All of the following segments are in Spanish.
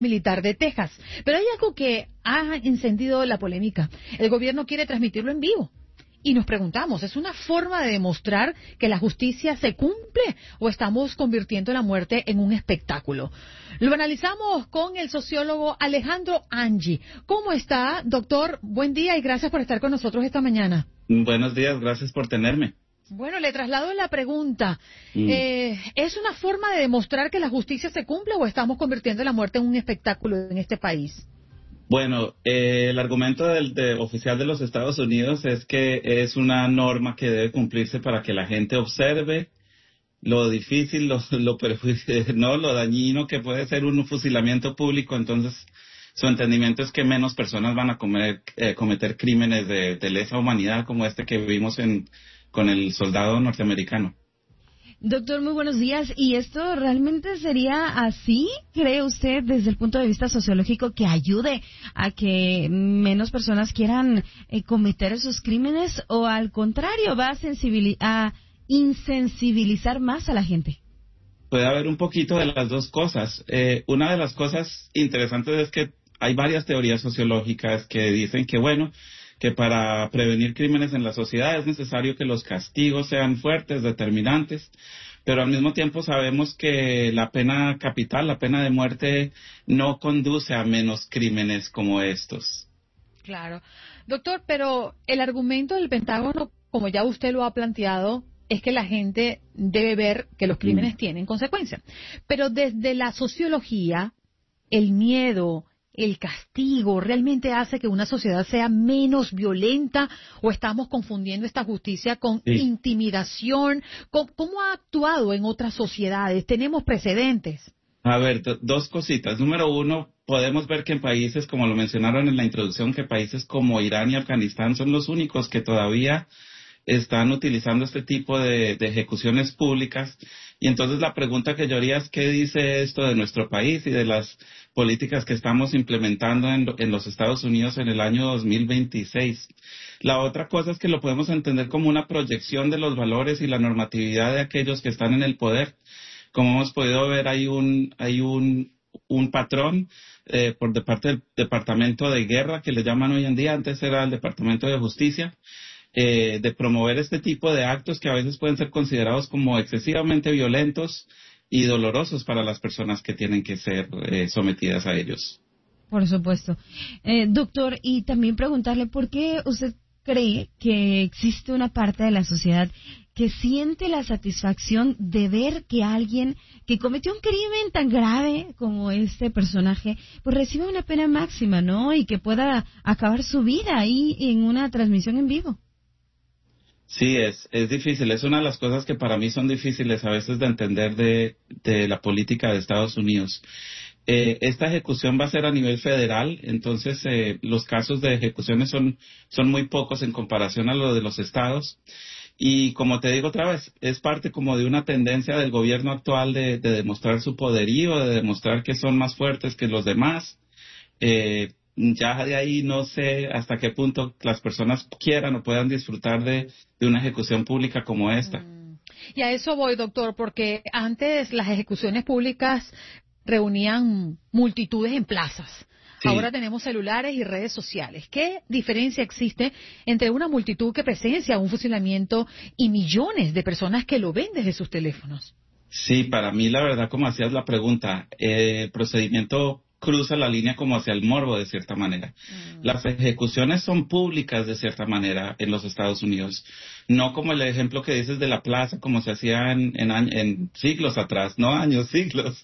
militar de Texas. Pero hay algo que ha encendido la polémica. El gobierno quiere transmitirlo en vivo. Y nos preguntamos, ¿es una forma de demostrar que la justicia se cumple o estamos convirtiendo la muerte en un espectáculo? Lo analizamos con el sociólogo Alejandro Angi. ¿Cómo está, doctor? Buen día y gracias por estar con nosotros esta mañana. Buenos días, gracias por tenerme. Bueno, le traslado la pregunta. ¿Es una forma de demostrar que la justicia se cumple o estamos convirtiendo la muerte en un espectáculo en este país? Bueno, el argumento oficial de los Estados Unidos es que es una norma que debe cumplirse para que la gente observe lo difícil, lo dañino que puede ser un fusilamiento público. Entonces, su entendimiento es que menos personas van a cometer crímenes de lesa humanidad como este que vivimos con el soldado norteamericano. Doctor, muy buenos días. ¿Y esto realmente sería así? ¿Cree usted, desde el punto de vista sociológico, que ayude a que menos personas quieran cometer esos crímenes? ¿O al contrario, va a insensibilizar más a la gente? Puede haber un poquito de las dos cosas. Una de las cosas interesantes es que hay varias teorías sociológicas que dicen que para prevenir crímenes en la sociedad es necesario que los castigos sean fuertes, determinantes, pero al mismo tiempo sabemos que la pena capital, la pena de muerte, no conduce a menos crímenes como estos. Claro. Doctor, pero el argumento del Pentágono, como ya usted lo ha planteado, es que la gente debe ver que los crímenes tienen consecuencias. Pero desde la sociología, el miedo, el castigo, ¿realmente hace que una sociedad sea menos violenta o estamos confundiendo esta justicia con intimidación? ¿Cómo ha actuado en otras sociedades? ¿Tenemos precedentes? A ver, dos cositas. Número uno, podemos ver que en países, como lo mencionaron en la introducción, que países como Irán y Afganistán son los únicos que todavía están utilizando este tipo de ejecuciones públicas. Y entonces la pregunta que yo haría es, ¿qué dice esto de nuestro país y de las políticas que estamos implementando en los Estados Unidos en el año 2026? La otra cosa es que lo podemos entender como una proyección de los valores y la normatividad de aquellos que están en el poder. Como hemos podido ver, hay un patrón por de parte del Departamento de Guerra, que le llaman hoy en día, antes era el Departamento de Justicia, de promover este tipo de actos que a veces pueden ser considerados como excesivamente violentos y dolorosos para las personas que tienen que ser sometidas a ellos. Por supuesto. Doctor, y también preguntarle por qué usted cree que existe una parte de la sociedad que siente la satisfacción de ver que alguien que cometió un crimen tan grave como este personaje, pues reciba una pena máxima, ¿no? Y que pueda acabar su vida ahí en una transmisión en vivo. Sí, es difícil. Es una de las cosas que para mí son difíciles a veces de entender de la política de Estados Unidos. Esta ejecución va a ser a nivel federal, entonces los casos de ejecuciones son muy pocos en comparación a lo de los estados. Y como te digo otra vez, es parte como de una tendencia del gobierno actual de demostrar su poderío, de demostrar que son más fuertes que los demás. Ya de ahí no sé hasta qué punto las personas quieran o puedan disfrutar de una ejecución pública como esta. Y a eso voy, doctor, porque antes las ejecuciones públicas reunían multitudes en plazas. Sí. Ahora tenemos celulares y redes sociales. ¿Qué diferencia existe entre una multitud que presencia un fusilamiento y millones de personas que lo ven desde sus teléfonos? Sí, para mí la verdad, como hacías la pregunta, el procedimiento cruza la línea como hacia el morbo de cierta manera. Las ejecuciones son públicas de cierta manera en los Estados Unidos, no como el ejemplo que dices de la plaza como se hacía en siglos atrás, no años, siglos,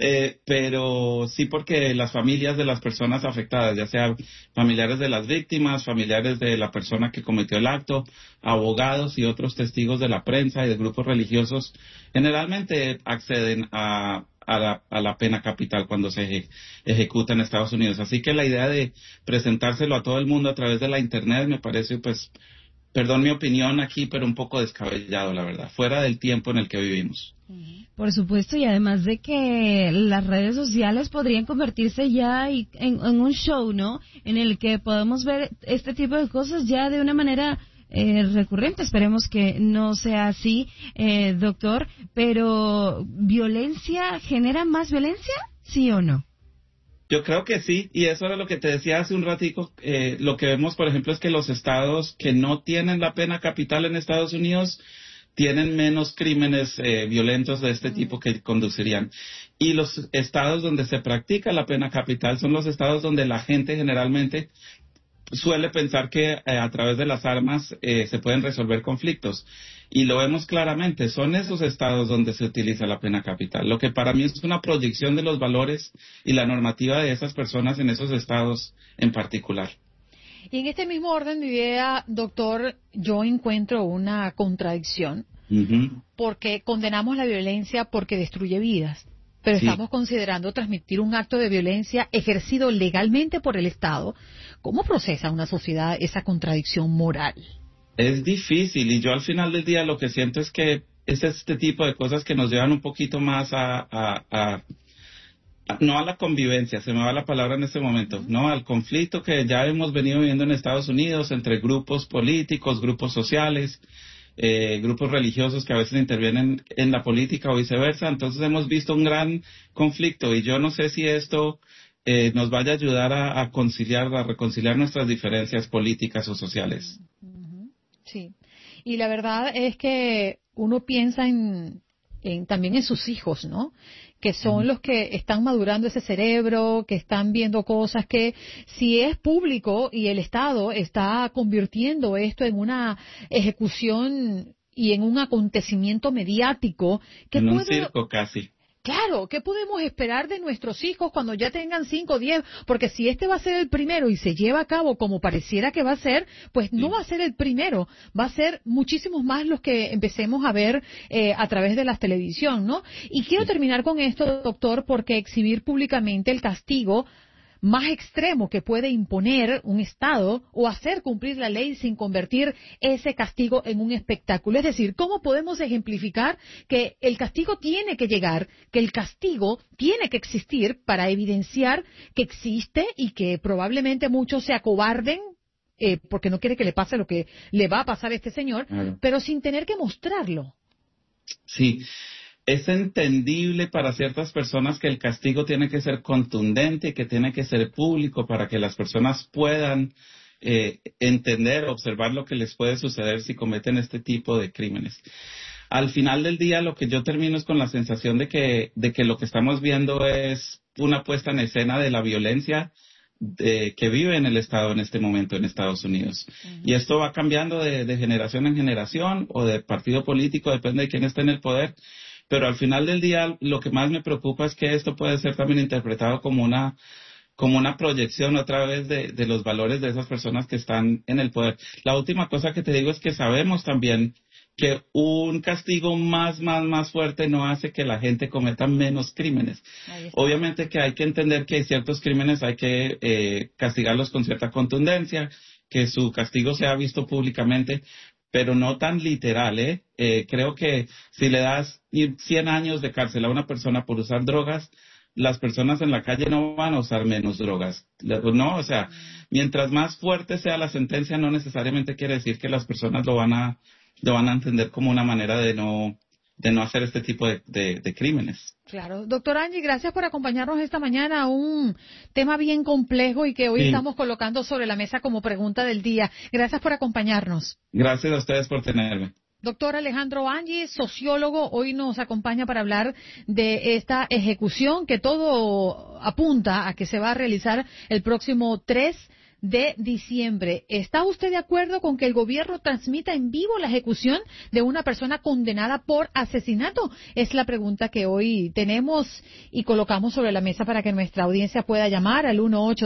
pero sí porque las familias de las personas afectadas, ya sea familiares de las víctimas, familiares de la persona que cometió el acto, abogados y otros testigos de la prensa y de grupos religiosos, generalmente acceden a la pena capital cuando se ejecuta en Estados Unidos. Así que la idea de presentárselo a todo el mundo a través de la Internet me parece, pues, perdón mi opinión aquí, pero un poco descabellado, la verdad, fuera del tiempo en el que vivimos. Por supuesto, y además de que las redes sociales podrían convertirse ya en un show, ¿no? En el que podemos ver este tipo de cosas ya de una manera recurrente. Esperemos que no sea así, doctor, pero ¿violencia genera más violencia? ¿Sí o no? Yo creo que sí, y eso era lo que te decía hace un ratico. Lo que vemos, por ejemplo, es que los estados que no tienen la pena capital en Estados Unidos tienen menos crímenes violentos de este tipo que conducirían. Y los estados donde se practica la pena capital son los estados donde la gente generalmente suele pensar que a través de las armas se pueden resolver conflictos. Y lo vemos claramente, son esos estados donde se utiliza la pena capital. Lo que para mí es una proyección de los valores y la normativa de esas personas en esos estados en particular. Y en este mismo orden de idea, doctor, yo encuentro una contradicción, porque condenamos la violencia porque destruye vidas, pero Sí. estamos considerando transmitir un acto de violencia ejercido legalmente por el Estado. ¿Cómo procesa una sociedad esa contradicción moral? Es difícil, y yo al final del día lo que siento es que es este tipo de cosas que nos llevan un poquito más no a la convivencia, se me va la palabra en este momento, no al conflicto que ya hemos venido viviendo en Estados Unidos entre grupos políticos, grupos sociales, grupos religiosos que a veces intervienen en la política o viceversa. Entonces hemos visto un gran conflicto, y yo no sé si esto nos vaya a ayudar a reconciliar nuestras diferencias políticas o sociales. Sí, y la verdad es que uno piensa también en sus hijos, ¿no? Que son los que están madurando ese cerebro, que están viendo cosas que si es público y el Estado está convirtiendo esto en una ejecución y en un acontecimiento mediático, En un circo casi. Claro, ¿qué podemos esperar de nuestros hijos cuando ya tengan 5 o 10? Porque si este va a ser el primero y se lleva a cabo como pareciera que va a ser, pues no va a ser el primero, va a ser muchísimos más los que empecemos a ver a través de la televisión, ¿no? Y quiero terminar con esto, doctor, porque exhibir públicamente el castigo más extremo que puede imponer un Estado o hacer cumplir la ley sin convertir ese castigo en un espectáculo. Es decir, ¿cómo podemos ejemplificar que el castigo tiene que llegar, que el castigo tiene que existir para evidenciar que existe y que probablemente muchos se acobarden porque no quiere que le pase lo que le va a pasar a este señor, pero sin tener que mostrarlo? Sí. Es entendible para ciertas personas que el castigo tiene que ser contundente y que tiene que ser público para que las personas puedan entender, observar lo que les puede suceder si cometen este tipo de crímenes. Al final del día, lo que yo termino es con la sensación de que lo que estamos viendo es una puesta en escena de la violencia que vive en el Estado en este momento en Estados Unidos. Y esto va cambiando de generación en generación o de partido político, depende de quién esté en el poder. Pero al final del día, lo que más me preocupa es que esto puede ser también interpretado como una proyección otra vez de los valores de esas personas que están en el poder. La última cosa que te digo es que sabemos también que un castigo más fuerte no hace que la gente cometa menos crímenes. Obviamente que hay que entender que hay ciertos crímenes hay que castigarlos con cierta contundencia, que su castigo sea visto públicamente, pero no tan literal, creo que si le das 100 años de cárcel a una persona por usar drogas, las personas en la calle no van a usar menos drogas. No, o sea, mientras más fuerte sea la sentencia, no necesariamente quiere decir que las personas lo van a entender como una manera de no hacer este tipo de crímenes. Claro. Doctor Angie, gracias por acompañarnos esta mañana a un tema bien complejo y que hoy estamos colocando sobre la mesa como pregunta del día. Gracias por acompañarnos. Gracias a ustedes por tenerme. Doctor Alejandro Angie, sociólogo, hoy nos acompaña para hablar de esta ejecución que todo apunta a que se va a realizar el próximo 3 de diciembre. ¿Está usted de acuerdo con que el gobierno transmita en vivo la ejecución de una persona condenada por asesinato? Es la pregunta que hoy tenemos y colocamos sobre la mesa para que nuestra audiencia pueda llamar al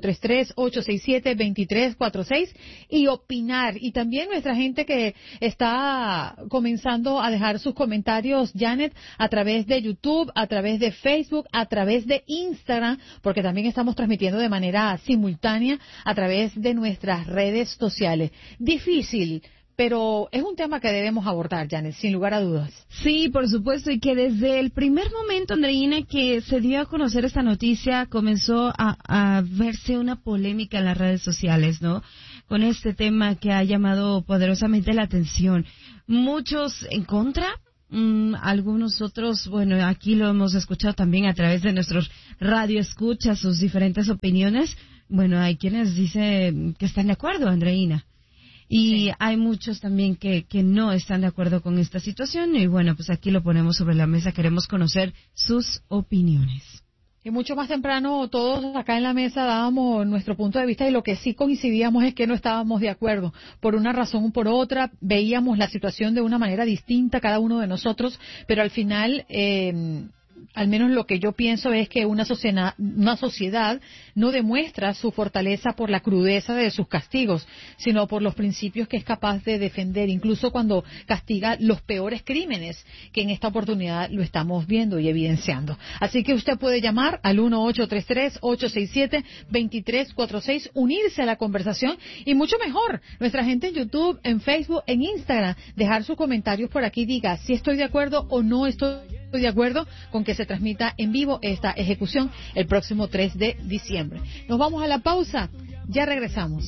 1-833-867-2346 y opinar. Y también nuestra gente que está comenzando a dejar sus comentarios, Janet, a través de YouTube, a través de Facebook, a través de Instagram, porque también estamos transmitiendo de manera simultánea a través de nuestras redes sociales. Difícil, pero es un tema que debemos abordar, Janet, sin lugar a dudas. Sí, por supuesto, y que desde el primer momento, Andreina, que se dio a conocer esta noticia, comenzó a verse una polémica en las redes sociales, ¿no? Con este tema que ha llamado poderosamente la atención. Muchos en contra, Algunos otros, bueno, aquí lo hemos escuchado también a través de nuestros radioescuchas, sus diferentes opiniones. Bueno, hay quienes dicen que están de acuerdo, Andreina. Y sí, hay muchos también que no están de acuerdo con esta situación. Y bueno, pues aquí lo ponemos sobre la mesa. Queremos conocer sus opiniones. Y mucho más temprano todos acá en la mesa dábamos nuestro punto de vista y lo que sí coincidíamos es que no estábamos de acuerdo. Por una razón o por otra, veíamos la situación de una manera distinta cada uno de nosotros, pero al final, al menos lo que yo pienso es que una sociedad no demuestra su fortaleza por la crudeza de sus castigos, sino por los principios que es capaz de defender, incluso cuando castiga los peores crímenes, que en esta oportunidad lo estamos viendo y evidenciando. Así que usted puede llamar al 1-833-867-2346, unirse a la conversación y mucho mejor, nuestra gente en YouTube, en Facebook, en Instagram, dejar sus comentarios por aquí, diga si estoy de acuerdo o no estoy de acuerdo con que se transmita en vivo esta ejecución el próximo 3 de diciembre. Nos vamos a la pausa, ya regresamos.